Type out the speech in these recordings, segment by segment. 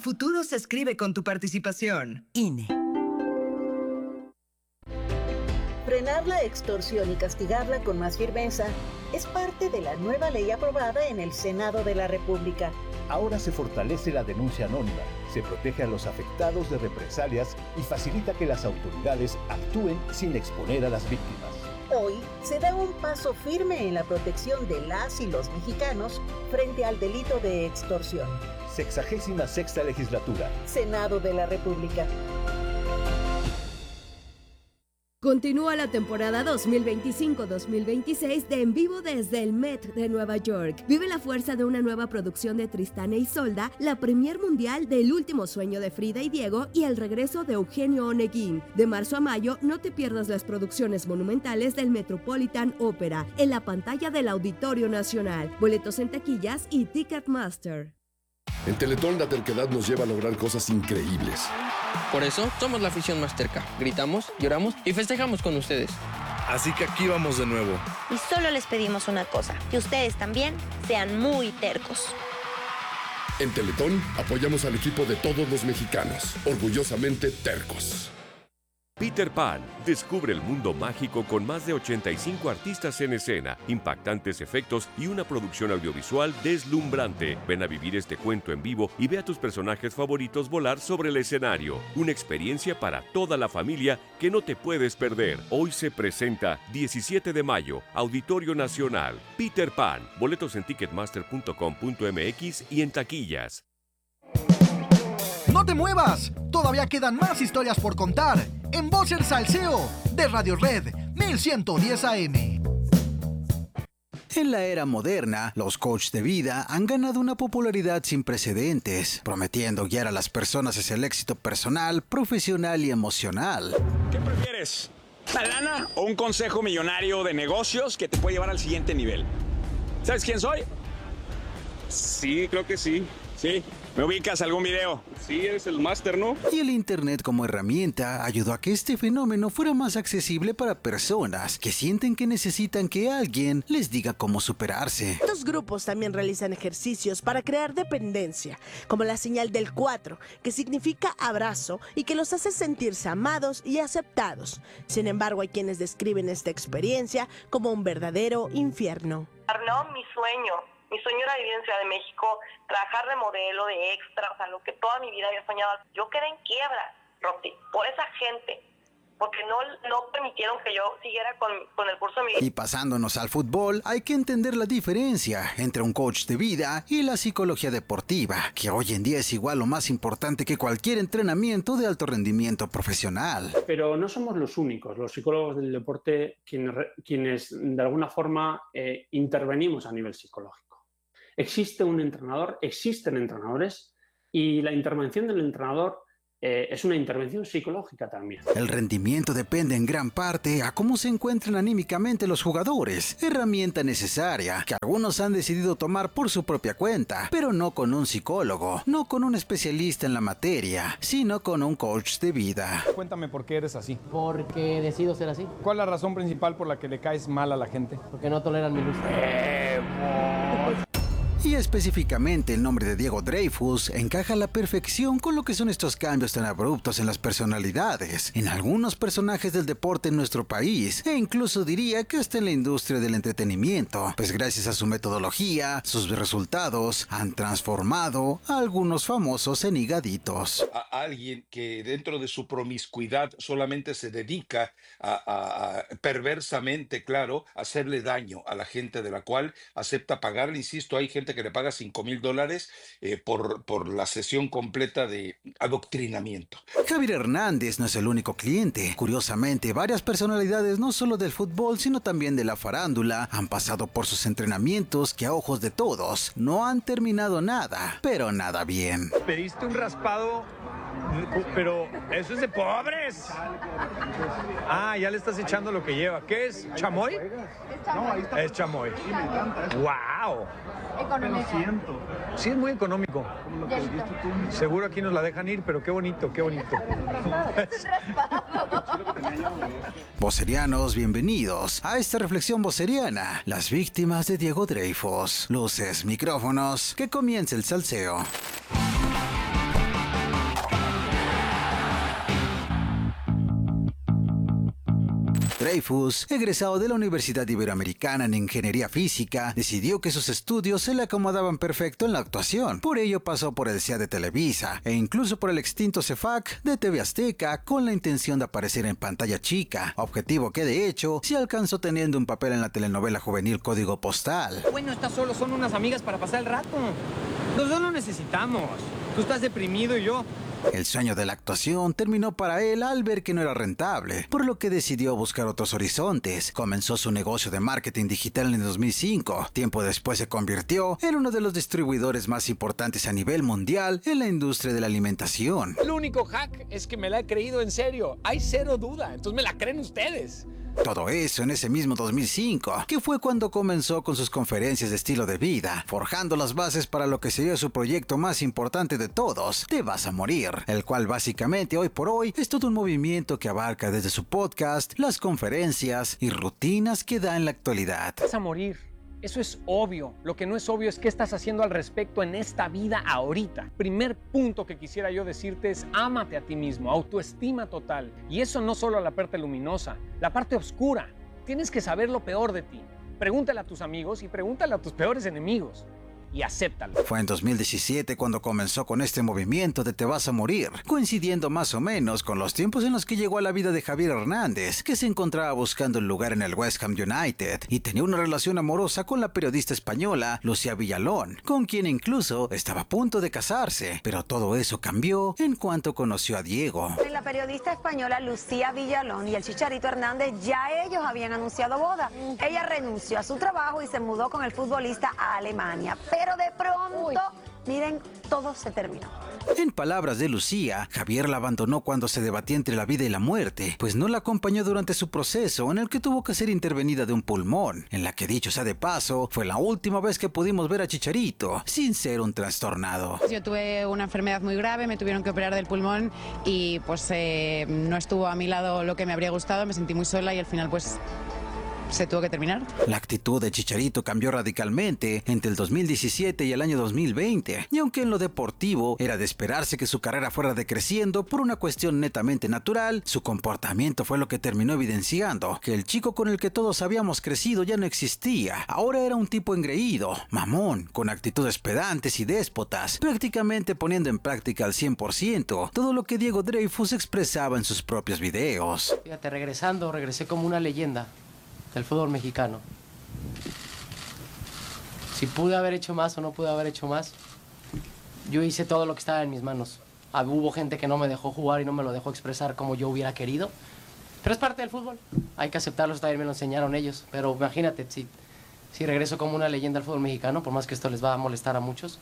futuro se escribe con tu participación. INE. Frenar la extorsión y castigarla con más firmeza es parte de la nueva ley aprobada en el Senado de la República. Ahora se fortalece la denuncia anónima, se protege a los afectados de represalias y facilita que las autoridades actúen sin exponer a las víctimas. Hoy se da un paso firme en la protección de las y los mexicanos frente al delito de extorsión. 66ª Legislatura. Senado de la República. Continúa la temporada 2025-2026 de En Vivo desde el Met de Nueva York. Vive la fuerza de una nueva producción de Tristán e Isolda, la premier mundial del Último Sueño de Frida y Diego y el regreso de Eugenio Oneguín. De marzo a mayo, no te pierdas las producciones monumentales del Metropolitan Opera en la pantalla del Auditorio Nacional. Boletos en taquillas y Ticketmaster. En Teletón la terquedad nos lleva a lograr cosas increíbles. Por eso somos la afición más terca. Gritamos, lloramos y festejamos con ustedes. Así que aquí vamos de nuevo. Y solo les pedimos una cosa, que ustedes también sean muy tercos. En Teletón apoyamos al equipo de todos los mexicanos. Orgullosamente tercos. Peter Pan descubre el mundo mágico con más de 85 artistas en escena, impactantes efectos y una producción audiovisual deslumbrante. Ven a vivir este cuento en vivo y ve a tus personajes favoritos volar sobre el escenario. Una experiencia para toda la familia que no te puedes perder. Hoy se presenta 17 de mayo, Auditorio Nacional. Peter Pan. Boletos en ticketmaster.com.mx y en taquillas. ¡No te muevas! Todavía quedan más historias por contar en Voz el Salseo de Radio Red 1110 AM. En la era moderna, los coaches de vida han ganado una popularidad sin precedentes, prometiendo guiar a las personas hacia el éxito personal, profesional y emocional. ¿Qué prefieres? ¿La lana o un consejo millonario de negocios que te puede llevar al siguiente nivel? ¿Sabes quién soy? Sí, creo que sí. ¿Sí? ¿Me ubicas algún video? Sí, eres el máster, ¿no? Y el internet como herramienta ayudó a que este fenómeno fuera más accesible para personas que sienten que necesitan que alguien les diga cómo superarse. Estos grupos también realizan ejercicios para crear dependencia, como la señal del 4, que significa abrazo y que los hace sentirse amados y aceptados. Sin embargo, hay quienes describen esta experiencia como un verdadero infierno. ¿No? Mi sueño era vivir en Ciudad de México, trabajar de modelo, de extra, o sea, lo que toda mi vida había soñado. Yo quedé en quiebra, Rosy, por esa gente, porque no permitieron que yo siguiera con el curso de mi vida. Y pasándonos al fútbol, hay que entender la diferencia entre un coach de vida y la psicología deportiva, que hoy en día es igual o más importante que cualquier entrenamiento de alto rendimiento profesional. Pero no somos los únicos, los psicólogos del deporte, quienes de alguna forma intervenimos a nivel psicológico. Existen entrenadores y la intervención del entrenador es una intervención psicológica también. El rendimiento depende en gran parte a cómo se encuentran anímicamente los jugadores, herramienta necesaria que algunos han decidido tomar por su propia cuenta, pero no con un psicólogo, no con un especialista en la materia, sino con un coach de vida. Cuéntame por qué eres así. Porque decido ser así. ¿Cuál es la razón principal por la que le caes mal a la gente? Porque no toleran mi luz. Y específicamente el nombre de Diego Dreyfus encaja a la perfección con lo que son estos cambios tan abruptos en las personalidades, en algunos personajes del deporte en nuestro país, e incluso diría que hasta en la industria del entretenimiento, pues gracias a su metodología, sus resultados han transformado a algunos famosos en higaditos. A alguien que dentro de su promiscuidad solamente se dedica a perversamente, claro, hacerle daño a la gente de la cual acepta pagarle. Insisto, hay gente que le paga $5,000 por la sesión completa de adoctrinamiento. Javier Hernández no es el único cliente. Curiosamente, varias personalidades no solo del fútbol, sino también de la farándula, han pasado por sus entrenamientos que a ojos de todos no han terminado nada, pero nada bien. Pediste un raspado, pero eso es de pobres. Ah, ya le estás echando lo que lleva. ¿Qué es? ¿Chamoy? Es chamoy. ¡Wow! Económico. Sí, es muy económico. Seguro aquí nos la dejan ir, pero qué bonito, qué bonito. Vocerianos, bienvenidos a esta reflexión voceriana. Las víctimas de Diego Dreyfus. Luces, micrófonos, que comience el salseo. Dreyfus, egresado de la Universidad Iberoamericana en Ingeniería Física, decidió que sus estudios se le acomodaban perfecto en la actuación. Por ello pasó por el CEA de Televisa e incluso por el extinto CEFAC de TV Azteca con la intención de aparecer en pantalla chica, objetivo que de hecho se alcanzó teniendo un papel en la telenovela juvenil Código Postal. Bueno, estás solo, son unas amigas para pasar el rato. Nosotros lo necesitamos. Tú estás deprimido y yo... El sueño de la actuación terminó para él al ver que no era rentable, por lo que decidió buscar otros horizontes. Comenzó su negocio de marketing digital en el 2005. Tiempo después se convirtió en uno de los distribuidores más importantes a nivel mundial en la industria de la alimentación. El único hack es que me la he creído en serio. Hay cero duda, entonces me la creen ustedes. Todo eso en ese mismo 2005, que fue cuando comenzó con sus conferencias de estilo de vida, forjando las bases para lo que sería su proyecto más importante de todos, Te Vas a Morir, el cual básicamente hoy por hoy es todo un movimiento que abarca desde su podcast, las conferencias y rutinas que da en la actualidad. Te vas a morir. Eso es obvio. Lo que no es obvio es qué estás haciendo al respecto en esta vida ahorita. Primer punto que quisiera yo decirte es ámate a ti mismo, autoestima total. Y eso no solo la parte luminosa, la parte oscura. Tienes que saber lo peor de ti. Pregúntale a tus amigos y pregúntale a tus peores enemigos. Y acéptalo. Fue en 2017 cuando comenzó con este movimiento de Te Vas a Morir, coincidiendo más o menos con los tiempos en los que llegó a la vida de Javier Hernández, que se encontraba buscando un lugar en el West Ham United y tenía una relación amorosa con la periodista española Lucía Villalón, con quien incluso estaba a punto de casarse, pero todo eso cambió en cuanto conoció a Diego. La periodista española Lucía Villalón y el Chicharito Hernández ya ellos habían anunciado boda. Ella renunció a su trabajo y se mudó con el futbolista a Alemania. Pero de pronto, miren, todo se terminó. En palabras de Lucía, Javier la abandonó cuando se debatía entre la vida y la muerte, pues no la acompañó durante su proceso en el que tuvo que ser intervenida de un pulmón, en la que, dicho sea de paso, fue la última vez que pudimos ver a Chicharito sin ser un trastornado. Yo tuve una enfermedad muy grave, me tuvieron que operar del pulmón y pues no estuvo a mi lado lo que me habría gustado, me sentí muy sola y al final pues... se tuvo que terminar. La actitud de Chicharito cambió radicalmente entre el 2017 y el año 2020, y aunque en lo deportivo era de esperarse que su carrera fuera decreciendo por una cuestión netamente natural, su comportamiento fue lo que terminó evidenciando que el chico con el que todos habíamos crecido ya no existía. Ahora era un tipo engreído, mamón, con actitudes pedantes y déspotas, prácticamente poniendo en práctica al 100% todo lo que Diego Dreyfus expresaba en sus propios videos. Fíjate, regresé como una leyenda del fútbol mexicano. Si pude haber hecho más o no pude haber hecho más, yo hice todo lo que estaba en mis manos. Hubo gente que no me dejó jugar y no me lo dejó expresar como yo hubiera querido, pero es parte del fútbol, hay que aceptarlo, también me lo enseñaron ellos. Pero imagínate, si regreso como una leyenda al fútbol mexicano, por más que esto les va a molestar a muchos,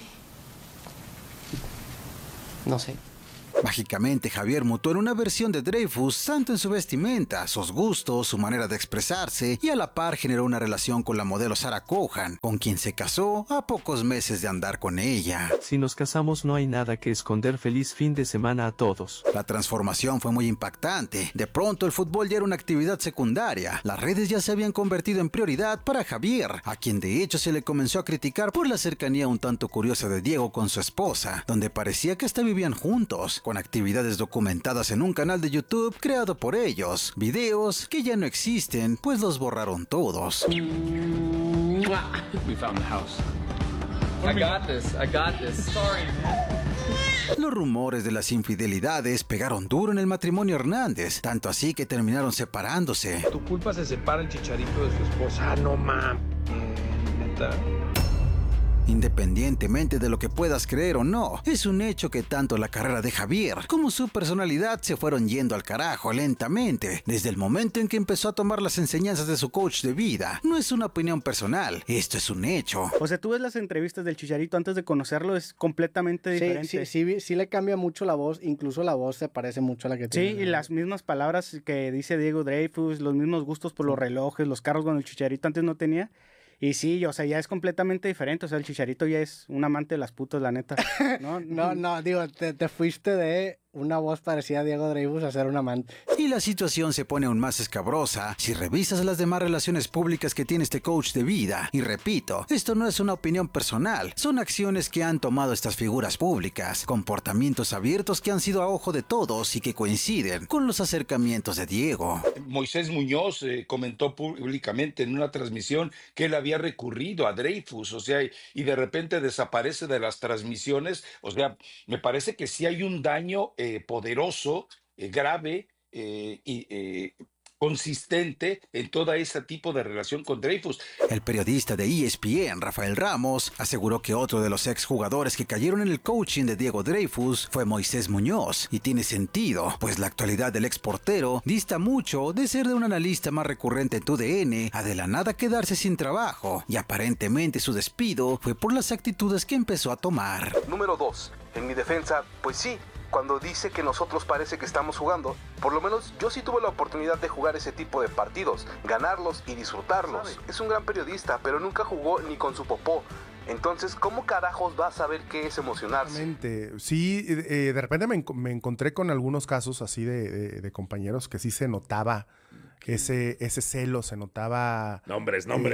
no sé. Mágicamente, Javier mutó en una versión de Dreyfus tanto en su vestimenta, sus gustos, su manera de expresarse, y a la par generó una relación con la modelo Sarah Cohan, con quien se casó a pocos meses de andar con ella. Si nos casamos no hay nada que esconder. Feliz fin de semana a todos. La transformación fue muy impactante. De pronto el fútbol ya era una actividad secundaria. Las redes ya se habían convertido en prioridad para Javier, a quien de hecho se le comenzó a criticar por la cercanía un tanto curiosa de Diego con su esposa, donde parecía que hasta vivían juntos, con actividades documentadas en un canal de YouTube creado por ellos, videos que ya no existen, pues los borraron todos. We found the house. I got this. Sorry, man. Los rumores de las infidelidades pegaron duro en el matrimonio Hernández, tanto así que terminaron separándose. Tu culpa se separa el Chicharito de su esposa. Ah, no mames, neta. Independientemente de lo que puedas creer o no, es un hecho que tanto la carrera de Javier como su personalidad se fueron yendo al carajo lentamente, desde el momento en que empezó a tomar las enseñanzas de su coach de vida. No es una opinión personal, esto es un hecho. O sea, tú ves las entrevistas del Chicharito antes de conocerlo, es completamente diferente. Sí le cambia mucho la voz, incluso la voz se parece mucho a la que tiene. Sí, y las mismas palabras que dice Diego Dreyfus, los mismos gustos por los relojes, los carros cuando el Chicharito antes no tenía. Y sí, o sea, ya es completamente diferente. O sea, el Chicharito ya es un amante de las putas, la neta. No, digo, te fuiste de una voz parecida a Diego Dreyfus a ser un amante. Y la situación se pone aún más escabrosa si revisas las demás relaciones públicas que tiene este coach de vida. Y repito, esto no es una opinión personal, son acciones que han tomado estas figuras públicas, comportamientos abiertos que han sido a ojo de todos y que coinciden con los acercamientos de Diego. Moisés Muñoz comentó públicamente en una transmisión que él había recurrido a Dreyfus, o sea, y de repente desaparece de las transmisiones. O sea, me parece que sí hay un daño poderoso, grave y consistente en todo ese tipo de relación con Dreyfus. El periodista de ESPN, Rafael Ramos, aseguró que otro de los exjugadores que cayeron en el coaching de Diego Dreyfus fue Moisés Muñoz, y tiene sentido, pues la actualidad del exportero dista mucho de ser de un analista más recurrente en TUDN a de la nada quedarse sin trabajo, y aparentemente su despido fue por las actitudes que empezó a tomar. Número 2. En mi defensa, pues sí, cuando dice que nosotros parece que estamos jugando, por lo menos yo sí tuve la oportunidad de jugar ese tipo de partidos, ganarlos y disfrutarlos. Es un gran periodista, pero nunca jugó ni con su popó. Entonces, ¿cómo carajos va a saber qué es emocionarse? Sí, de repente me encontré con algunos casos así de compañeros que sí se notaba ese celo, se notaba... Nombres. No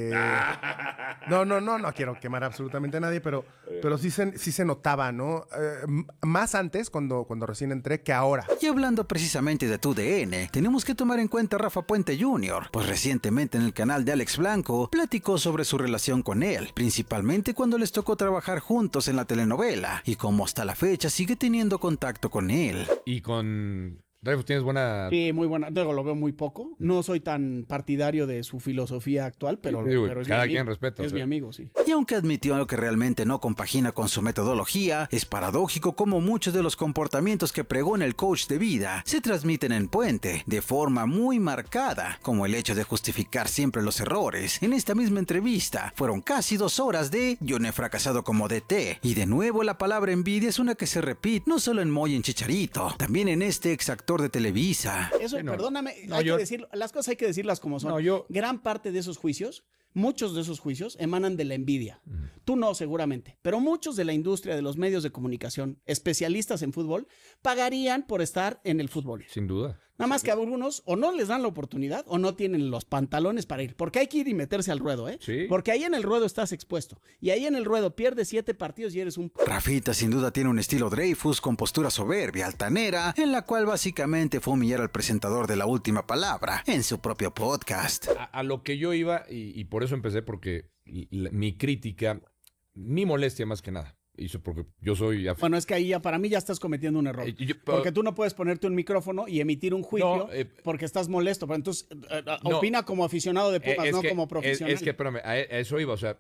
quiero quemar absolutamente a nadie, pero sí se notaba, ¿no? Más antes, cuando recién entré, que ahora. Y hablando precisamente de TUDN, tenemos que tomar en cuenta a Rafa Puente Jr., pues recientemente en el canal de Alex Blanco platicó sobre su relación con él, principalmente cuando les tocó trabajar juntos en la telenovela, y cómo hasta la fecha sigue teniendo contacto con él. Y con... Dreyfus, ¿tienes buena...? Sí, muy buena. Luego lo veo muy poco. No soy tan partidario de su filosofía actual, pero es cada mi quien amigo. respeta. Es mi amigo, sí. Y aunque admitió que realmente no compagina con su metodología, es paradójico cómo muchos de los comportamientos que pregona el coach de vida se transmiten en Puente de forma muy marcada, como el hecho de justificar siempre los errores. En esta misma entrevista fueron casi 2 horas de "yo no he fracasado como DT", y de nuevo la palabra envidia es una que se repite no solo en Moy y en Chicharito, también en este exactor de Televisa. Eso, perdóname, que decir, las cosas hay que decirlas como son. Gran parte de esos juicios, muchos de esos juicios emanan de la envidia. Tú no, seguramente, pero muchos de la industria de los medios de comunicación, especialistas en fútbol, pagarían por estar en el fútbol. Sin duda. Nada más que a algunos o no les dan la oportunidad o no tienen los pantalones para ir. Porque hay que ir y meterse al ruedo, ¿eh? Sí. Porque ahí en el ruedo estás expuesto. Y ahí en el ruedo pierdes 7 partidos y eres un... Rafita sin duda tiene un estilo Dreyfus con postura soberbia, altanera, en la cual básicamente fue humillar al presentador de La Última Palabra en su propio podcast. A lo que yo iba, y por eso empecé, porque mi crítica, mi molestia más que nada, porque yo soy... Bueno, es que ahí para mí ya estás cometiendo un error. Porque tú no puedes ponerte un micrófono y emitir un juicio porque estás molesto. Pero entonces, opina como aficionado de Pumas, no como profesional. Es que, espérame, a eso iba, o sea,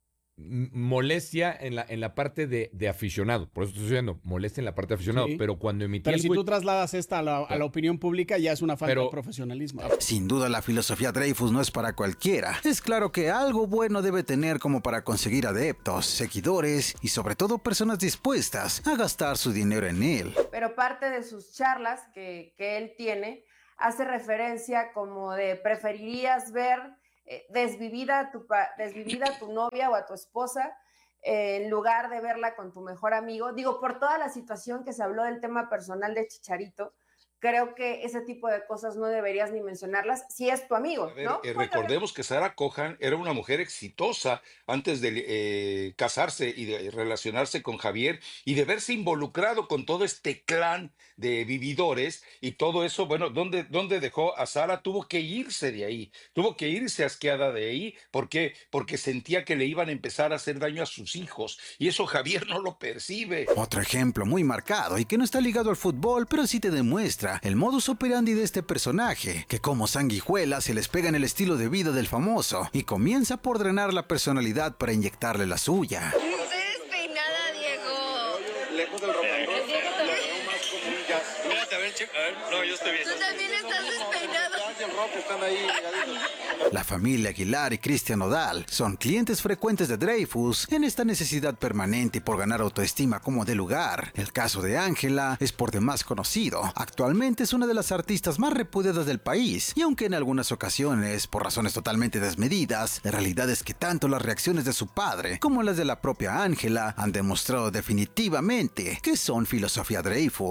molestia en la parte de aficionado. Por eso estoy diciendo, molestia en la parte de aficionado. Sí. Pero cuando emití Pero si tú trasladas esta a la opinión pública, ya es una falta de profesionalismo. Sin duda la filosofía Dreyfus no es para cualquiera. Es claro que algo bueno debe tener como para conseguir adeptos, seguidores y sobre todo personas dispuestas a gastar su dinero en él. Pero parte de sus charlas que él tiene hace referencia como de preferirías ver desvivida a tu novia o a tu esposa en lugar de verla con tu mejor amigo. Digo, por toda la situación que se habló del tema personal de Chicharito, creo que ese tipo de cosas no deberías ni mencionarlas si es tu amigo, ¿no? Recordemos que Sarah Cohan era una mujer exitosa antes de casarse y de relacionarse con Javier y de verse involucrado con todo este clan de vividores y todo eso. Bueno, ¿dónde dejó a Sarah? Tuvo que irse de ahí, tuvo que irse asqueada de ahí. ¿Por qué? Porque sentía que le iban a empezar a hacer daño a sus hijos y eso Javier no lo percibe. Otro ejemplo muy marcado y que no está ligado al fútbol, pero sí te demuestra el modus operandi de este personaje, que como sanguijuela se les pega en el estilo de vida del famoso y comienza por drenar la personalidad para inyectarle la suya. Estoy despeinada, Diego. Lejos del rock and roll. Diego también. Espérate, a ver, no, yo estoy bien. Tú también estás despeinado. El rock están ahí. La familia Aguilar y Cristian Nodal son clientes frecuentes de Dreyfus en esta necesidad permanente por ganar autoestima como de lugar. El caso de Ángela es por demás conocido. Actualmente es una de las artistas más repudiadas del país y aunque en algunas ocasiones, por razones totalmente desmedidas, la realidad es que tanto las reacciones de su padre como las de la propia Ángela han demostrado definitivamente que son filosofía Dreyfus.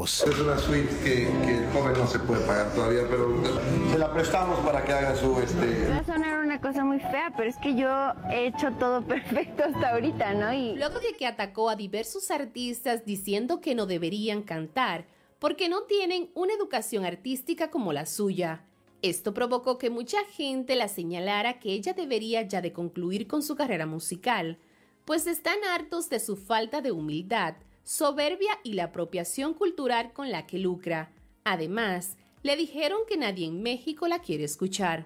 Dreyfus. Es una suite que el joven no se puede pagar todavía, pero se la prestamos para que haga su... Va a sonar una cosa muy fea, pero es que yo he hecho todo perfecto hasta ahorita, ¿no? Y luego de que atacó a diversos artistas diciendo que no deberían cantar porque no tienen una educación artística como la suya. Esto provocó que mucha gente la señalara que ella debería ya de concluir con su carrera musical, pues están hartos de su falta de humildad, soberbia y la apropiación cultural con la que lucra. Además, le dijeron que nadie en México la quiere escuchar.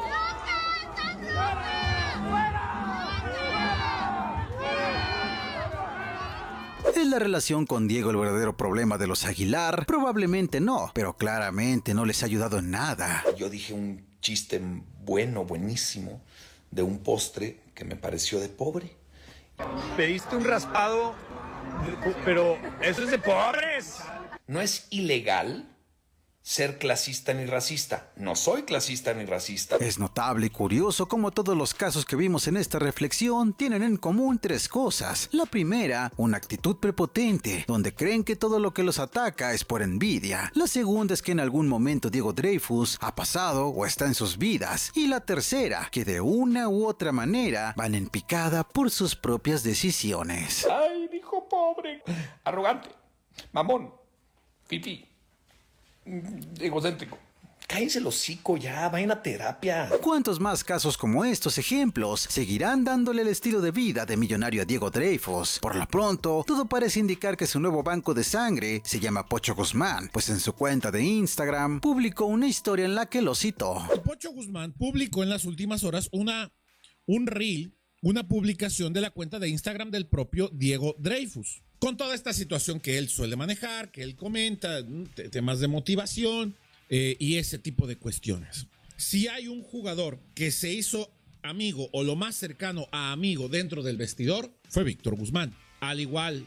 ¿Es la relación con Diego el verdadero problema de los Aguilar? Probablemente no, pero claramente no les ha ayudado en nada. Yo dije un chiste buenísimo, de un postre que me pareció de pobre. Pediste un raspado, pero eso es de pobres. No es ilegal ser clasista ni racista. No soy clasista ni racista. Es notable y curioso cómo todos los casos que vimos en esta reflexión tienen en común tres cosas. La primera, una actitud prepotente, donde creen que todo lo que los ataca es por envidia. La segunda es que en algún momento Diego Dreyfus ha pasado o está en sus vidas. Y la tercera, que de una u otra manera van en picada por sus propias decisiones. Ay, dijo pobre, arrogante, mamón, fifí, egocéntrico. Cállense el hocico ya, vayan a terapia. ¿Cuántos más casos como estos ejemplos seguirán dándole el estilo de vida de millonario a Diego Dreyfus? Por lo pronto, todo parece indicar que su nuevo banco de sangre se llama Pocho Guzmán, pues en su cuenta de Instagram publicó una historia en la que lo citó. Pocho Guzmán publicó en las últimas horas un reel, una publicación de la cuenta de Instagram del propio Diego Dreyfus, con toda esta situación que él suele manejar, que él comenta, temas de motivación y ese tipo de cuestiones. Si hay un jugador que se hizo amigo o lo más cercano a amigo dentro del vestidor, fue Víctor Guzmán. Al igual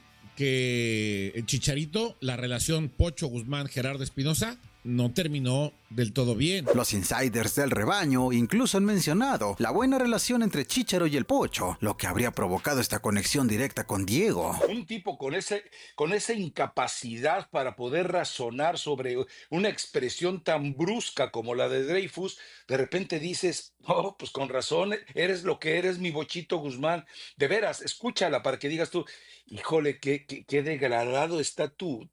que el Chicharito, la relación Pocho Guzmán-Gerardo Espinosa no terminó del todo bien. Los insiders del rebaño incluso han mencionado la buena relación entre Chícharo y el Pocho, lo que habría provocado esta conexión directa con Diego. Un tipo con esa incapacidad para poder razonar sobre una expresión tan brusca como la de Dreyfus, de repente dices, oh, pues con razón, eres lo que eres, mi Bochito Guzmán. De veras, escúchala para que digas tú, híjole, qué degradado está tu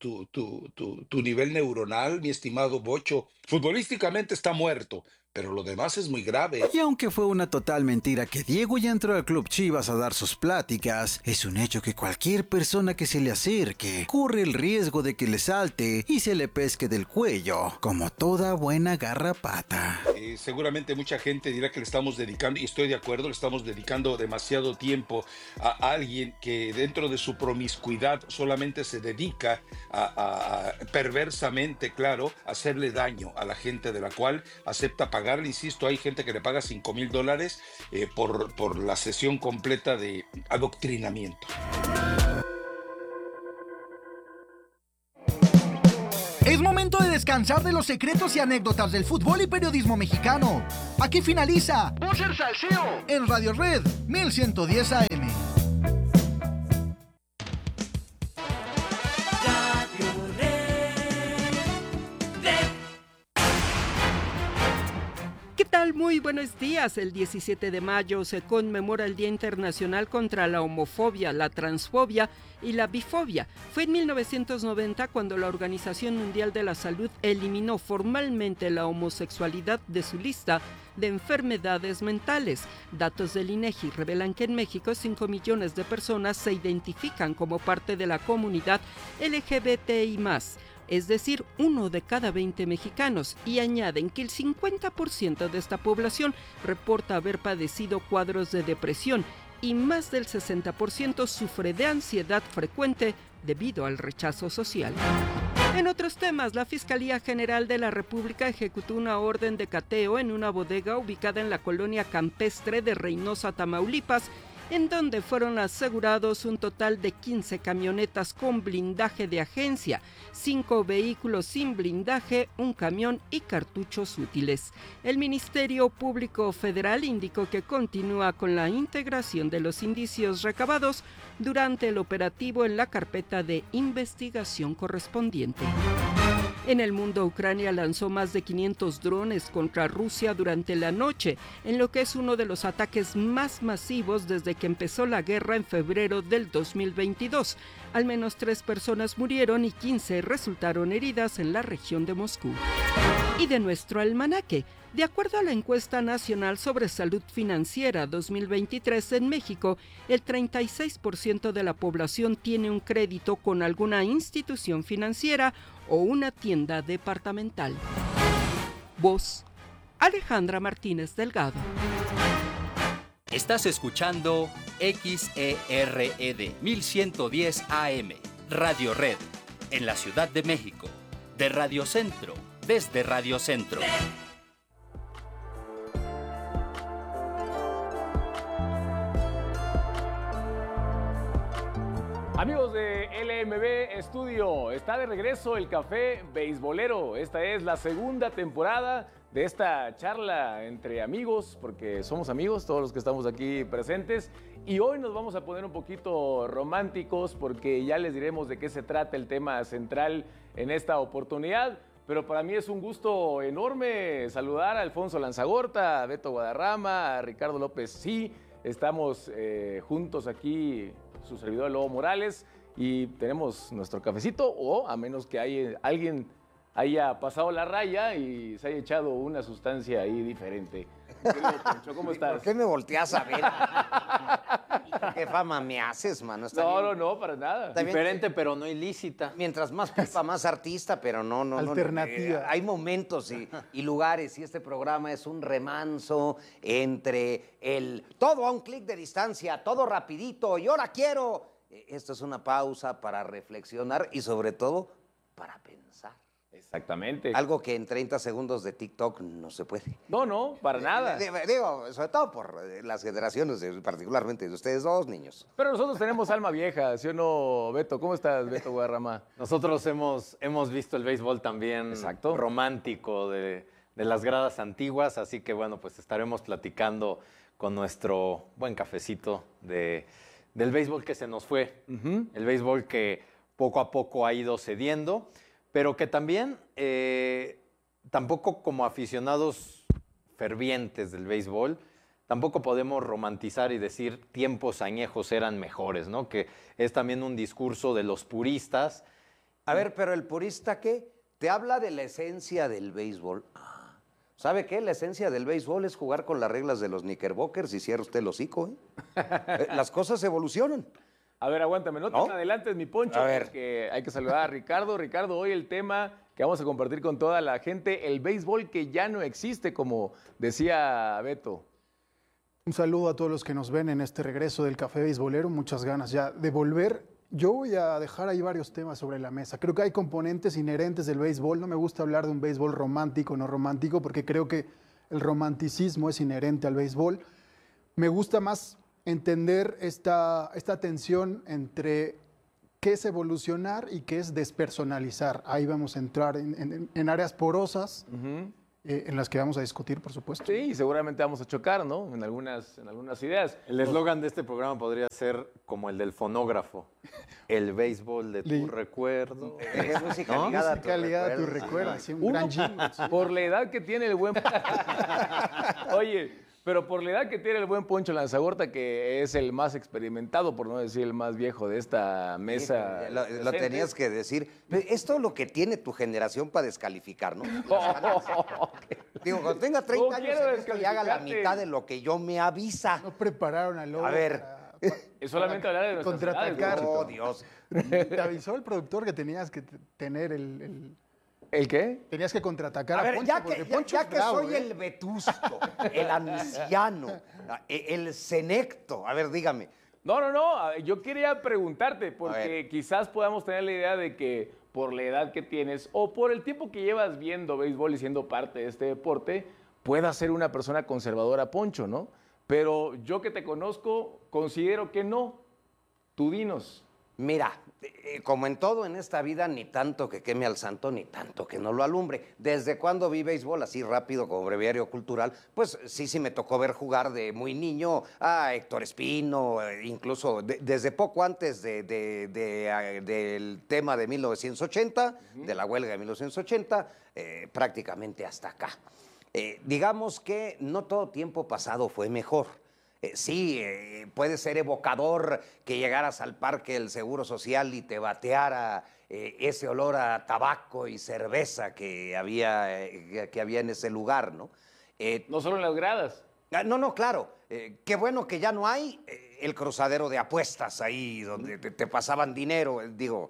nivel neuronal, mi estimado Bocho. Futbolísticamente está muerto, pero lo demás es muy grave. Y aunque fue una total mentira que Diego ya entró al Club Chivas a dar sus pláticas, es un hecho que cualquier persona que se le acerque corre el riesgo de que le salte y se le pesque del cuello, como toda buena garrapata. Seguramente mucha gente dirá que le estamos dedicando, y estoy de acuerdo, le estamos dedicando demasiado tiempo a alguien que dentro de su promiscuidad solamente se dedica a perversamente, claro, hacerle daño a la gente de la cual acepta pagarle. Insisto, hay gente que le paga $5,000 por la sesión completa de adoctrinamiento. Es momento de descansar de los secretos y anécdotas del fútbol y periodismo mexicano. Aquí finaliza Boxer Salseo en Radio Red 1110 AM. ¿Qué tal? Muy buenos días. El 17 de mayo se conmemora el Día Internacional contra la Homofobia, la Transfobia y la Bifobia. Fue en 1990 cuando la Organización Mundial de la Salud eliminó formalmente la homosexualidad de su lista de enfermedades mentales. Datos del INEGI revelan que en México 5 millones de personas se identifican como parte de la comunidad LGBTI+. Es decir, 1 de cada 20 mexicanos, y añaden que el 50% de esta población reporta haber padecido cuadros de depresión y más del 60% sufre de ansiedad frecuente debido al rechazo social. En otros temas, la Fiscalía General de la República ejecutó una orden de cateo en una bodega ubicada en la colonia campestre de Reynosa, Tamaulipas, en donde fueron asegurados un total de 15 camionetas con blindaje de agencia, 5 vehículos sin blindaje, un camión y cartuchos útiles. El Ministerio Público Federal indicó que continúa con la integración de los indicios recabados durante el operativo en la carpeta de investigación correspondiente. En el mundo, Ucrania lanzó más de 500 drones contra Rusia durante la noche, en lo que es uno de los ataques más masivos desde que empezó la guerra en febrero del 2022. Al menos 3 personas murieron y 15 resultaron heridas en la región de Moscú. Y de nuestro almanaque, de acuerdo a la encuesta nacional sobre salud financiera 2023 en México, el 36% de la población tiene un crédito con alguna institución financiera o una tienda departamental. Voz, Alejandra Martínez Delgado. Estás escuchando XERED 1110 AM, Radio Red, en la Ciudad de México, de Radio Centro, desde Radio Centro. Amigos de LMB Estudio, está de regreso el Café Beisbolero. Esta es la segunda temporada de esta charla entre amigos, porque somos amigos todos los que estamos aquí presentes. Y hoy nos vamos a poner un poquito románticos porque ya les diremos de qué se trata el tema central en esta oportunidad. Pero para mí es un gusto enorme saludar a Alfonso Lanzagorta, a Beto Guadarrama, a Ricardo López. Sí, estamos juntos aquí, su servidor Lobo Morales, y tenemos nuestro cafecito, o a menos que alguien haya pasado la raya y se haya echado una sustancia ahí diferente. Poncho, ¿cómo estás? ¿Por qué me volteas a ver? ¿Qué fama me haces, mano? No, para nada. Está diferente, bien, pero no ilícita. Mientras más pipa, más artista, pero no. Alternativa. Hay momentos y lugares, y este programa es un remanso entre el todo a un clic de distancia, todo rapidito, y ahora quiero. Esto es una pausa para reflexionar y sobre todo para pensar. Exactamente. Algo que en 30 segundos de TikTok no se puede. No, para nada. Digo, sobre todo por las generaciones, particularmente de ustedes dos, niños. Pero nosotros tenemos alma vieja, ¿sí o no, Beto? ¿Cómo estás, Beto Guadarrama? Nosotros hemos visto el béisbol también romántico de las gradas antiguas, así que bueno, pues estaremos platicando con nuestro buen cafecito del béisbol que se nos fue, el béisbol que poco a poco ha ido cediendo, pero que también tampoco como aficionados fervientes del béisbol, tampoco podemos romantizar y decir tiempos añejos eran mejores, ¿no? Que es también un discurso de los puristas. A ver, pero el purista, ¿qué? Te habla de la esencia del béisbol. ¿Sabe qué? La esencia del béisbol es jugar con las reglas de los Knickerbockers y cierra usted el hocico, ¿eh? Las cosas evolucionan. A ver, aguántame, no te adelantes, mi Poncho, porque hay que saludar a Ricardo. Ricardo, hoy el tema que vamos a compartir con toda la gente, el béisbol que ya no existe, como decía Beto. Un saludo a todos los que nos ven en este regreso del Café Beisbolero, muchas ganas ya de volver. Yo voy a dejar ahí varios temas sobre la mesa. Creo que hay componentes inherentes del béisbol. No me gusta hablar de un béisbol romántico o no romántico, porque creo que el romanticismo es inherente al béisbol. Me gusta más entender esta tensión entre qué es evolucionar y qué es despersonalizar. Ahí vamos a entrar en áreas porosas, en las que vamos a discutir, por supuesto. Sí, seguramente vamos a chocar, ¿no? En algunas ideas. El eslogan de este programa podría ser como el del fonógrafo. El béisbol de tu recuerdo. Es música ligada a tu recuerdo. Sí, un gran jingle, sí. Por la edad que tiene el buen... Oye, pero por la edad que tiene el buen Poncho Lanzagorta, que es el más experimentado, por no decir el más viejo de esta mesa. Lo tenías que decir. Esto es lo que tiene tu generación para descalificar, ¿no? Digo, cuando tenga 30 años y haga la mitad de lo que yo me avisa. No prepararon al Lobo. A ver. Es solamente hablar de nuestras contraatacar. Edades, oh, Dios. Te avisó el productor que tenías que tener el ¿El qué? Tenías que contraatacar a ver, Poncho, ya que bravo, soy el vetusto, el anciano, el senecto. A ver, dígame. No. Yo quería preguntarte, porque quizás podamos tener la idea de que por la edad que tienes o por el tiempo que llevas viendo béisbol y siendo parte de este deporte, puedas ser una persona conservadora, Poncho, ¿no? pero yo que te conozco, considero que no. Tú dinos. Mira, como en todo en esta vida, ni tanto que queme al santo, ni tanto que no lo alumbre. Desde cuando vi béisbol así rápido como breviario cultural, pues sí me tocó ver jugar de muy niño a Héctor Espino, incluso desde poco antes del tema de 1980, de la huelga de 1980, prácticamente hasta acá. Digamos que no todo tiempo pasado fue mejor. Puede ser evocador que llegaras al Parque del Seguro Social y te bateara ese olor a tabaco y cerveza que había en ese lugar, ¿no? No solo en las gradas. No, claro. Qué bueno que ya no hay el cruzadero de apuestas ahí donde te pasaban dinero.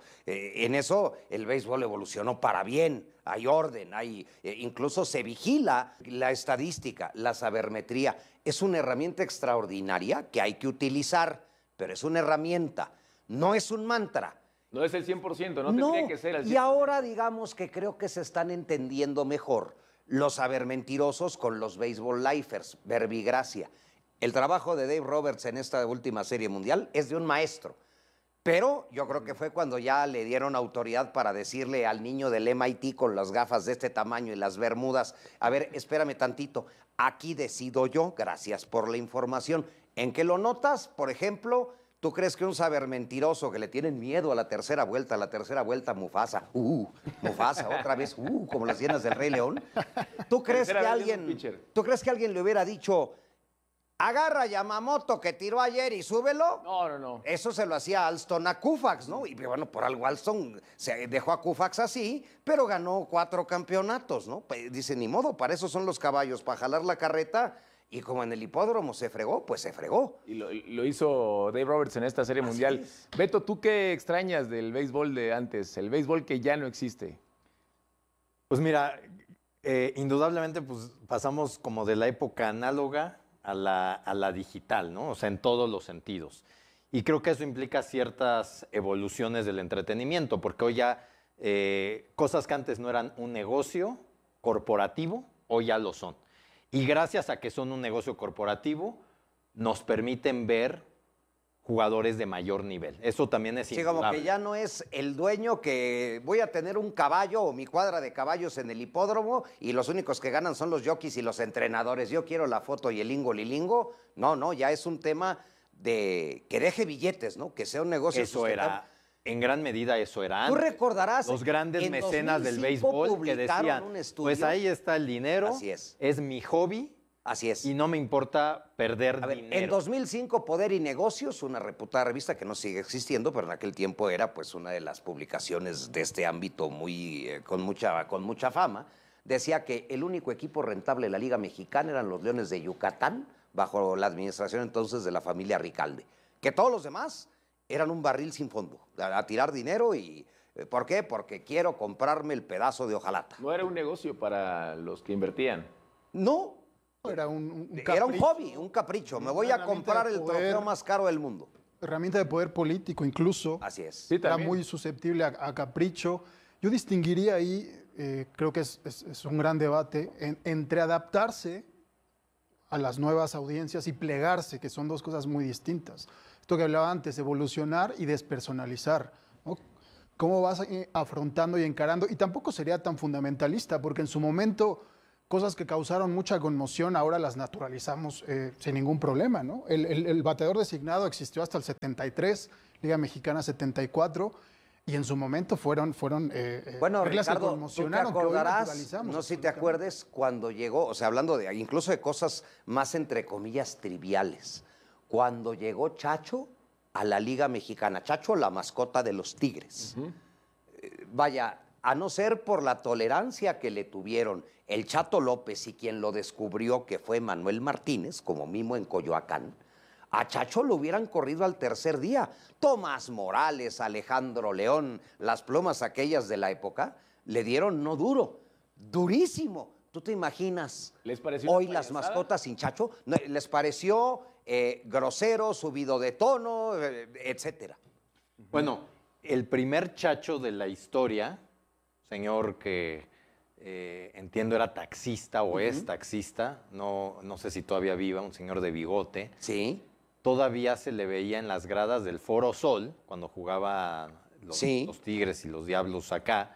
En eso el béisbol evolucionó para bien. Hay orden, incluso se vigila la estadística, la sabermetría. Es una herramienta extraordinaria que hay que utilizar, pero es una herramienta, no es un mantra. No es el 100%, no tendría que ser el 100%. Y ahora digamos que creo que se están entendiendo mejor los sabermentirosos con los baseball lifers, verbigracia. El trabajo de Dave Roberts en esta última Serie Mundial es de un maestro. Pero yo creo que fue cuando ya le dieron autoridad para decirle al niño del MIT con las gafas de este tamaño y las bermudas, a ver, espérame tantito, aquí decido yo, gracias por la información. ¿En qué lo notas? Por ejemplo, ¿tú crees que un sabermentiroso que le tienen miedo a la tercera vuelta, Mufasa, Mufasa, otra vez, como las hienas del Rey León? ¿Tú crees que alguien le hubiera dicho... Agarra a Yamamoto que tiró ayer y súbelo? No. Eso se lo hacía Alston a Koufax, ¿no? Y bueno, por algo Alston se dejó a Koufax así, pero ganó 4 campeonatos, ¿no? Dice, ni modo, para eso son los caballos, para jalar la carreta. Y como en el hipódromo se fregó, pues se fregó. Y lo hizo Dave Roberts en esta Serie Mundial. Beto, ¿tú qué extrañas del béisbol de antes? El béisbol que ya no existe. Pues mira, indudablemente pues, pasamos como de la época análoga a la digital, ¿no? O sea, en todos los sentidos. Y creo que eso implica ciertas evoluciones del entretenimiento, porque hoy ya cosas que antes no eran un negocio corporativo, hoy ya lo son. Y gracias a que son un negocio corporativo, nos permiten ver jugadores de mayor nivel. Eso también es indudable. Sí, como que ya no es el dueño que voy a tener un caballo o mi cuadra de caballos en el hipódromo y los únicos que ganan son los jockeys y los entrenadores. Yo quiero la foto y el lilingo. No, ya es un tema de que deje billetes, ¿no? Que sea un negocio sustentable. En gran medida eso era antes. Tú recordarás. Los grandes mecenas del béisbol que decían, pues ahí está el dinero, así es mi hobby. Así es. Y no me importa perder dinero. En 2005, Poder y Negocios, una reputada revista que no sigue existiendo, pero en aquel tiempo era pues una de las publicaciones de este ámbito con mucha fama, decía que el único equipo rentable de la Liga Mexicana eran los Leones de Yucatán, bajo la administración entonces de la familia Ricalde. Que todos los demás eran un barril sin fondo, a tirar dinero y... ¿Por qué? Porque quiero comprarme el pedazo de hojalata. ¿No era un negocio para los que invertían? No. Era un hobby, un capricho. Me voy a comprar el trofeo más caro del mundo. Herramienta de poder político incluso. Así es. Sí, era muy susceptible a capricho. Yo distinguiría ahí, creo que es un gran debate, entre adaptarse a las nuevas audiencias y plegarse, que son dos cosas muy distintas. Esto que hablaba antes, evolucionar y despersonalizar, ¿no? ¿Cómo vas afrontando y encarando? Y tampoco sería tan fundamentalista, porque en su momento... Cosas que causaron mucha conmoción, ahora las naturalizamos sin ningún problema, ¿no? El bateador designado existió hasta el 73, Liga Mexicana 74, y en su momento fueron bueno, Ricardo, tú te acordarás, no sé si te acuerdes, cuando llegó, o sea, hablando de incluso de cosas más entre comillas triviales, cuando llegó Chacho a la Liga Mexicana, Chacho, la mascota de los Tigres. Vaya, a no ser por la tolerancia que le tuvieron el Chato López y quien lo descubrió, que fue Manuel Martínez, como mimo en Coyoacán, a Chacho lo hubieran corrido al tercer día. Tomás Morales, Alejandro León, las plumas aquellas de la época, le dieron no duro, durísimo. ¿Tú te imaginas hoy las mascotas sin Chacho? ¿Les pareció grosero, subido de tono, etcétera? Bueno, el primer Chacho de la historia, señor que entiendo era taxista o es taxista, no sé si todavía viva, un señor de bigote. Sí. Todavía se le veía en las gradas del Foro Sol, cuando jugaba los Tigres y los Diablos acá,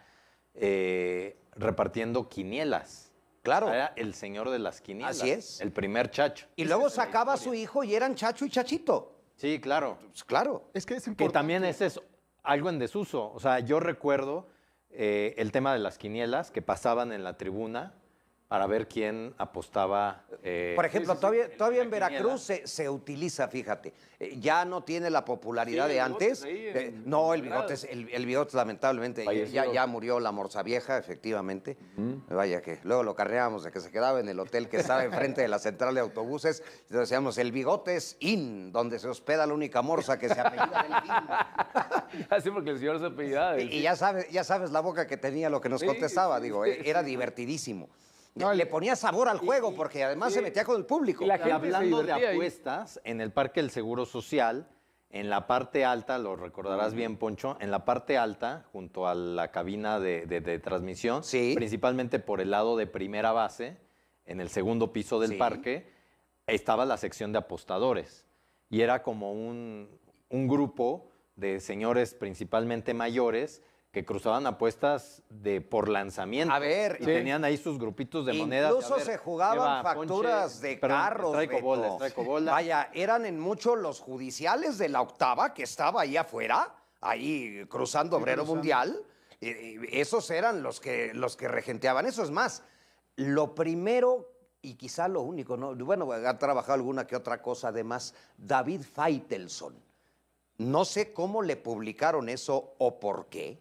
repartiendo quinielas. Claro. Era el señor de las quinielas. Así es. El primer Chacho. Y luego sacaba a su hijo y eran Chacho y Chachito. Sí, claro. Pues claro. Es que es importante. Que también ese es algo en desuso. O sea, yo recuerdo el tema de las quinielas que pasaban en la tribuna para ver quién apostaba. Por ejemplo, todavía en Veracruz se utiliza, fíjate. Ya no tiene la popularidad de antes. No, el Bigotes lamentablemente ya murió la Morsa Vieja, efectivamente. Vaya que luego lo carreábamos de que se quedaba en el hotel que estaba enfrente de la central de autobuses. Y decíamos, el Bigotes Inn, donde se hospeda la única morsa que se apellida Delfín. Así porque el señor se apellidaba. Y ya sabes la boca que tenía lo que nos contestaba. Digo, era divertidísimo. No, le ponía sabor al juego porque además se metía con el público. Y hablando de apuestas, en el Parque del Seguro Social, en la parte alta, lo recordarás bien, Poncho, en la parte alta, junto a la cabina de transmisión, principalmente por el lado de primera base, en el segundo piso del parque, estaba la sección de apostadores. Y era como un grupo de señores principalmente mayores que cruzaban apuestas por lanzamiento. A ver. Y tenían ahí sus grupitos de monedas. Incluso se jugaban facturas de carros. Traigo bola. Vaya, eran en mucho los judiciales de la octava que estaba ahí afuera, ahí cruzando Obrero Mundial. Esos eran los que regenteaban. Eso es más, lo primero y quizá lo único, ¿no? Bueno, ha trabajado alguna que otra cosa además, David Faitelson. No sé cómo le publicaron eso o por qué.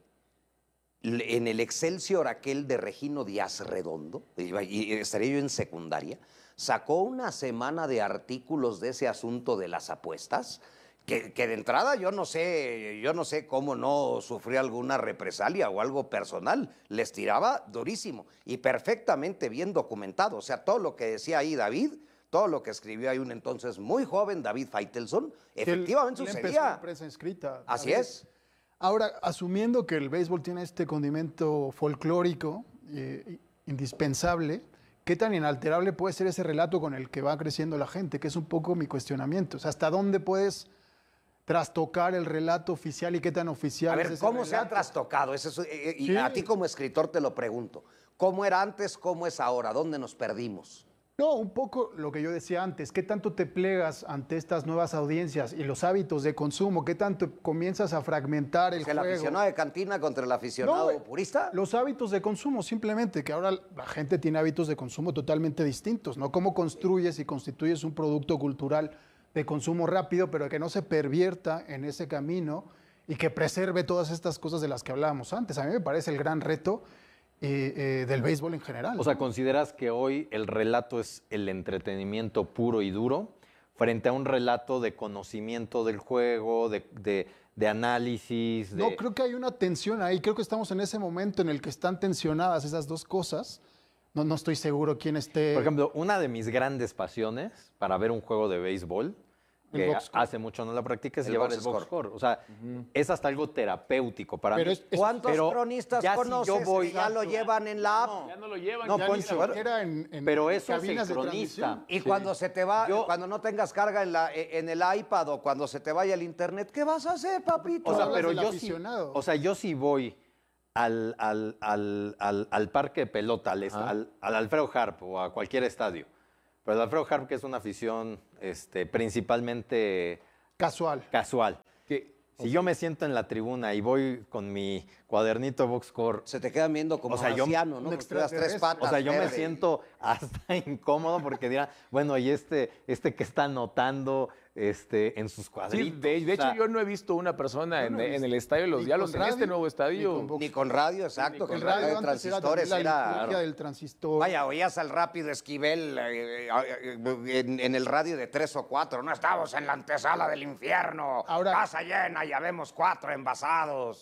En el Excelsior aquel de Regino Díaz Redondo, y estaría yo en secundaria, sacó una semana de artículos de ese asunto de las apuestas, que de entrada yo no sé cómo no sufrió alguna represalia o algo personal, les tiraba durísimo y perfectamente bien documentado. O sea, todo lo que decía ahí David, todo lo que escribió ahí un entonces muy joven David Faitelson, efectivamente sucedía. Empezó en prensa escrita. Así es. Ahora, asumiendo que el béisbol tiene este condimento folclórico indispensable, ¿qué tan inalterable puede ser ese relato con el que va creciendo la gente? Que es un poco mi cuestionamiento. O sea, ¿hasta dónde puedes trastocar el relato oficial y qué tan oficial es ese relato? A ver, ¿cómo se ha trastocado? Y a ti como escritor te lo pregunto. ¿Cómo era antes? ¿Cómo es ahora? ¿Dónde nos perdimos? No, un poco lo que yo decía antes, ¿qué tanto te plegas ante estas nuevas audiencias y los hábitos de consumo? ¿Qué tanto comienzas a fragmentar el juego? ¿El aficionado de cantina contra el aficionado purista? Los hábitos de consumo, simplemente, que ahora la gente tiene hábitos de consumo totalmente distintos, ¿no? ¿Cómo construyes y constituyes un producto cultural de consumo rápido, pero que no se pervierta en ese camino y que preserve todas estas cosas de las que hablábamos antes? A mí me parece el gran reto del béisbol en general. O sea, ¿consideras que hoy el relato es el entretenimiento puro y duro frente a un relato de conocimiento del juego, de análisis? No, creo que hay una tensión ahí. Creo que estamos en ese momento en el que están tensionadas esas dos cosas. No estoy seguro quién esté... Por ejemplo, una de mis grandes pasiones para ver un juego de béisbol, que hace mucho no la practica, es llevar el box score. O sea, es hasta algo terapéutico para mí. ¿Cuántos cronistas conoces que ya lo llevan en la app? No, ya no lo llevan. No, ya Poncho, pero eso es el cronista. Y cuando se te va, cuando no tengas carga en el iPad o cuando se te vaya el internet, ¿qué vas a hacer, papito? O sea, pero yo sí voy al parque de pelota, al Alfredo Harp o a cualquier estadio. Pero el Alfredo Harp, que es una afición principalmente... Casual. Si yo me siento en la tribuna y voy con mi cuadernito box score... Se te quedan viendo como anciano, ¿no? Las tres patas. O sea, yo me siento hasta incómodo porque dirán, bueno, ¿y este que está anotando en sus cuadritos? Sí, de hecho, yo no he visto una persona en el estadio de los Diablos, en este nuevo estadio. Ni con radio, exacto. Con radio de transistores era del transistor. Vaya, oías al Rápido Esquivel en el radio de 3 o 4. No estamos en la antesala del infierno. Casa llena, ya vemos 4 envasados.